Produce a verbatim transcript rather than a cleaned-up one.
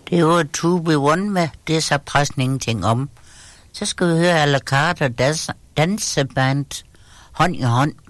Det var To Be One med, det er så præsten ingenting om. Så skal vi høre à la carte dans, danseband hånd i hånd.